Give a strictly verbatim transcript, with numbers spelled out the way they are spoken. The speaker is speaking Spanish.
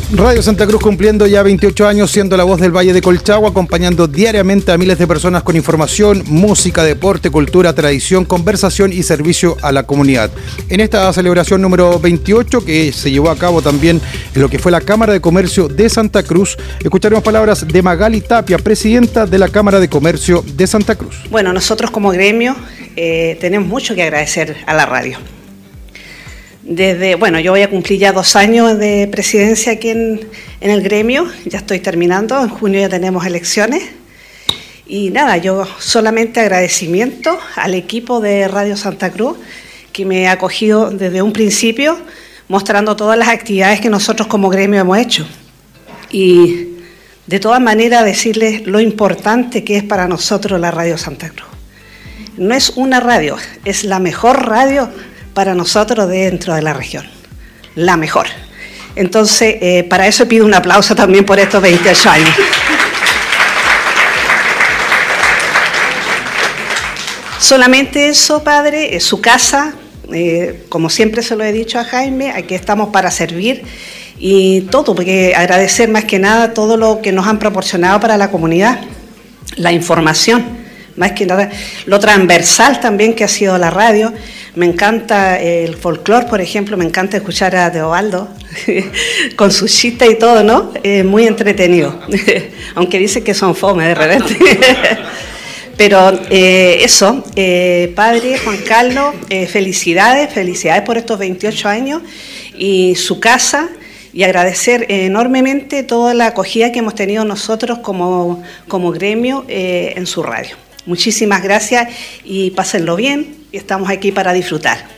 Radio Santa Cruz cumpliendo ya veintiocho años, siendo la voz del Valle de Colchagua, acompañando diariamente a miles de personas con información, música, deporte, cultura, tradición, conversación y servicio a la comunidad. En esta celebración número veintiocho, que se llevó a cabo también en lo que fue la Cámara de Comercio de Santa Cruz, escucharemos palabras de Magali Tapia, presidenta de la Cámara de Comercio de Santa Cruz. Bueno, nosotros como gremio eh, tenemos mucho que agradecer a la radio. Desde, bueno, yo voy a cumplir ya dos años de presidencia aquí en, en el gremio, ya estoy terminando, en junio ya tenemos elecciones. Y nada, yo solamente agradecimiento al equipo de Radio Santa Cruz, que me ha acogido desde un principio, mostrando todas las actividades que nosotros como gremio hemos hecho. Y de todas maneras decirles lo importante que es para nosotros la Radio Santa Cruz. No es una radio, es la mejor radio para nosotros dentro de la región, la mejor. Entonces, eh, para eso pido un aplauso también por estos veintiocho años. Solamente eso, padre, es su casa, eh, como siempre se lo he dicho a Jaime, aquí estamos para servir y todo, porque agradecer más que nada todo lo que nos han proporcionado para la comunidad, la información. Más que nada, lo transversal también que ha sido la radio. Me encanta el folclore, por ejemplo, me encanta escuchar a Teobaldo con su chiste y todo, ¿no? Es muy entretenido, aunque dice que son fome de repente. Pero eh, eso, eh, padre Juan Carlos, eh, felicidades, felicidades por estos veintiocho años y su casa, y agradecer enormemente toda la acogida que hemos tenido nosotros como, como gremio eh, en su radio. Muchísimas gracias y pásenlo bien, y estamos aquí para disfrutar.